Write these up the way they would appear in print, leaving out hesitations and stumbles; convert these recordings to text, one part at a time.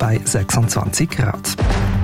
bei 26 Grad.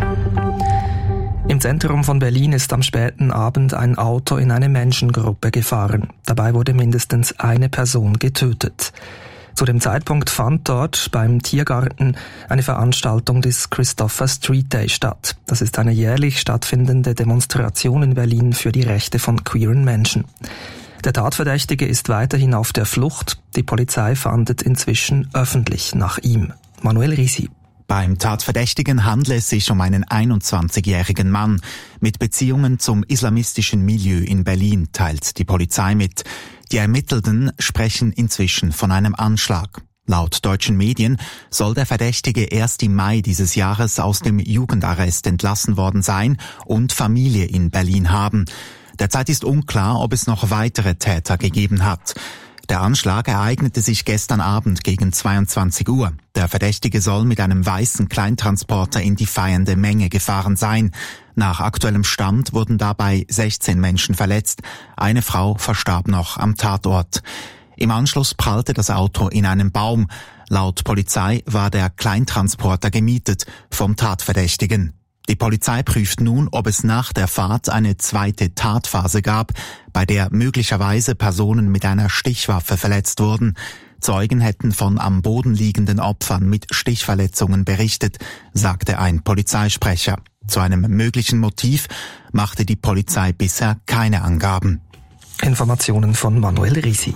Im Zentrum von Berlin ist am späten Abend ein Auto in eine Menschengruppe gefahren. Dabei wurde mindestens eine Person getötet. Zu dem Zeitpunkt fand dort beim Tiergarten eine Veranstaltung des Christopher Street Day statt. Das ist eine jährlich stattfindende Demonstration in Berlin für die Rechte von queeren Menschen. Der Tatverdächtige ist weiterhin auf der Flucht. Die Polizei fahndet inzwischen öffentlich nach ihm. Manuel Risi. Beim Tatverdächtigen handelt es sich um einen 21-jährigen Mann mit Beziehungen zum islamistischen Milieu in Berlin, teilt die Polizei mit. Die Ermittelten sprechen inzwischen von einem Anschlag. Laut deutschen Medien soll der Verdächtige erst im Mai dieses Jahres aus dem Jugendarrest entlassen worden sein und Familie in Berlin haben. Derzeit ist unklar, ob es noch weitere Täter gegeben hat. Der Anschlag ereignete sich gestern Abend gegen 22 Uhr. Der Verdächtige soll mit einem weißen Kleintransporter in die feiernde Menge gefahren sein. Nach aktuellem Stand wurden dabei 16 Menschen verletzt. Eine Frau verstarb noch am Tatort. Im Anschluss prallte das Auto in einen Baum. Laut Polizei war der Kleintransporter gemietet vom Tatverdächtigen. Die Polizei prüft nun, ob es nach der Fahrt eine zweite Tatphase gab, bei der möglicherweise Personen mit einer Stichwaffe verletzt wurden. Zeugen hätten von am Boden liegenden Opfern mit Stichverletzungen berichtet, sagte ein Polizeisprecher. Zu einem möglichen Motiv machte die Polizei bisher keine Angaben. Informationen von Manuel Risi.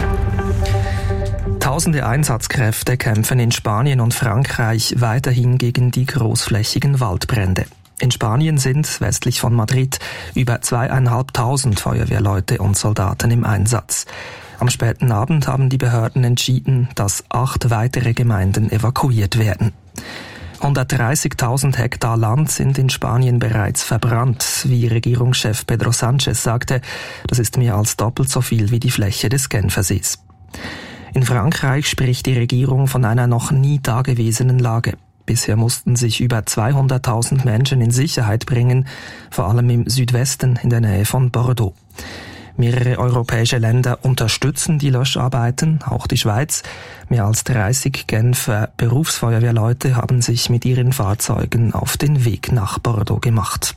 Tausende Einsatzkräfte kämpfen in Spanien und Frankreich weiterhin gegen die großflächigen Waldbrände. In Spanien sind westlich von Madrid über 2.500 Feuerwehrleute und Soldaten im Einsatz. Am späten Abend haben die Behörden entschieden, dass 8 weitere Gemeinden evakuiert werden. 130.000 Hektar Land sind in Spanien bereits verbrannt, wie Regierungschef Pedro Sánchez sagte. Das ist mehr als doppelt so viel wie die Fläche des Genfersees. In Frankreich spricht die Regierung von einer noch nie dagewesenen Lage. Bisher mussten sich über 200.000 Menschen in Sicherheit bringen, vor allem im Südwesten in der Nähe von Bordeaux. Mehrere europäische Länder unterstützen die Löscharbeiten, auch die Schweiz. Mehr als 30 Genfer Berufsfeuerwehrleute haben sich mit ihren Fahrzeugen auf den Weg nach Bordeaux gemacht.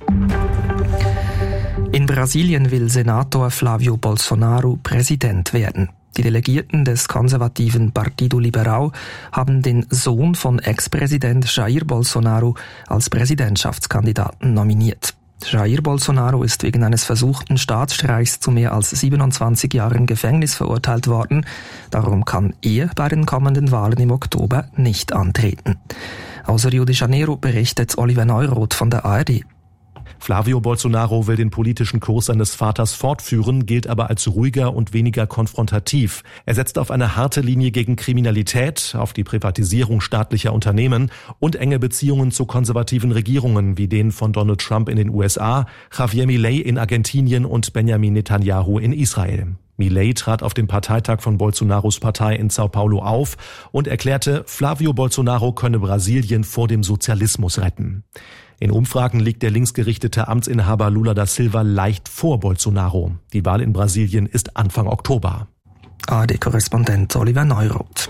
In Brasilien will Senator Flávio Bolsonaro Präsident werden. Die Delegierten des konservativen Partido Liberal haben den Sohn von Ex-Präsident Jair Bolsonaro als Präsidentschaftskandidaten nominiert. Jair Bolsonaro ist wegen eines versuchten Staatsstreichs zu mehr als 27 Jahren Gefängnis verurteilt worden. Darum kann er bei den kommenden Wahlen im Oktober nicht antreten. Aus Rio de Janeiro berichtet Oliver Neuroth von der ARD. Flávio Bolsonaro will den politischen Kurs seines Vaters fortführen, gilt aber als ruhiger und weniger konfrontativ. Er setzt auf eine harte Linie gegen Kriminalität, auf die Privatisierung staatlicher Unternehmen und enge Beziehungen zu konservativen Regierungen wie denen von Donald Trump in den USA, Javier Milei in Argentinien und Benjamin Netanyahu in Israel. Milei trat auf dem Parteitag von Bolsonaros Partei in Sao Paulo auf und erklärte, Flávio Bolsonaro könne Brasilien vor dem Sozialismus retten. In Umfragen liegt der linksgerichtete Amtsinhaber Lula da Silva leicht vor Bolsonaro. Die Wahl in Brasilien ist Anfang Oktober. ARD-Korrespondent Oliver Neuroth.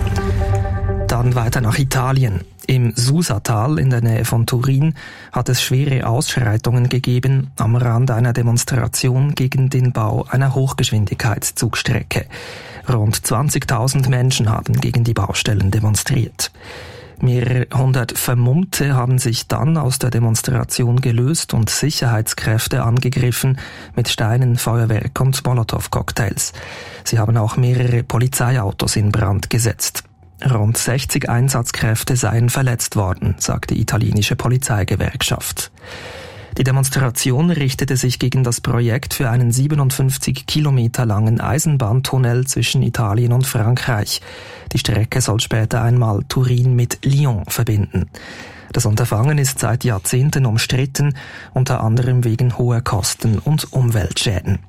Dann weiter nach Italien. Im Susatal in der Nähe von Turin hat es schwere Ausschreitungen gegeben am Rand einer Demonstration gegen den Bau einer Hochgeschwindigkeitszugstrecke. Rund 20.000 Menschen haben gegen die Baustellen demonstriert. Mehrere hundert Vermummte haben sich dann aus der Demonstration gelöst und Sicherheitskräfte angegriffen mit Steinen, Feuerwerk und Molotow-Cocktails. Sie haben auch mehrere Polizeiautos in Brand gesetzt. Rund 60 Einsatzkräfte seien verletzt worden, sagt die italienische Polizeigewerkschaft. Die Demonstration richtete sich gegen das Projekt für einen 57 Kilometer langen Eisenbahntunnel zwischen Italien und Frankreich. Die Strecke soll später einmal Turin mit Lyon verbinden. Das Unterfangen ist seit Jahrzehnten umstritten, unter anderem wegen hoher Kosten und Umweltschäden.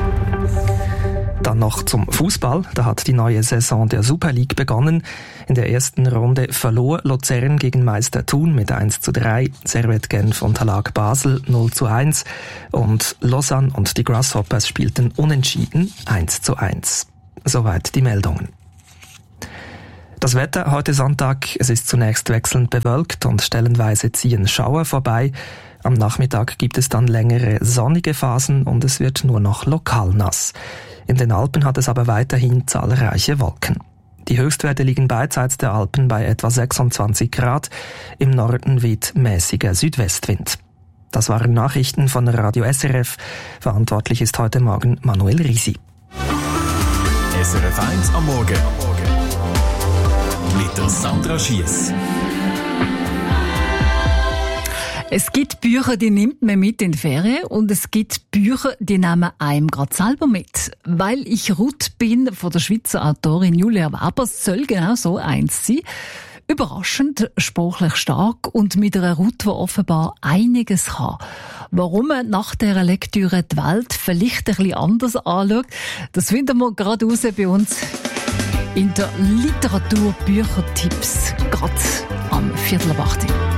Dann noch zum Fußball. Da hat die neue Saison der Super League begonnen. In der ersten Runde verlor Luzern gegen Meister Thun mit 1:3, Servette Genf unterlag Basel 0:1 und Lausanne und die Grasshoppers spielten unentschieden 1:1. Soweit die Meldungen. Das Wetter heute Sonntag, es ist zunächst wechselnd bewölkt und stellenweise ziehen Schauer vorbei. Am Nachmittag gibt es dann längere sonnige Phasen und es wird nur noch lokal nass. In den Alpen hat es aber weiterhin zahlreiche Wolken. Die Höchstwerte liegen beidseits der Alpen bei etwa 26 Grad. Im Norden weht mäßiger Südwestwind. Das waren Nachrichten von Radio SRF. Verantwortlich ist heute Morgen Manuel Risi. SRF 1 am Morgen. Mit der Sandra Schiess. Es gibt Bücher, die nimmt man mit in die Ferien und es gibt Bücher, die nehmen einem gerade selber mit. Weil ich Ruth bin von der Schweizer Autorin Julia Weber, soll genau so eins sein. Überraschend, sprachlich stark und mit einer Ruth, die offenbar einiges kann. Warum man nach dieser Lektüre die Welt vielleicht ein bisschen anders anschaut, das finden wir gerade raus bei uns in der Literaturbüchertipps, gerade am 7:15.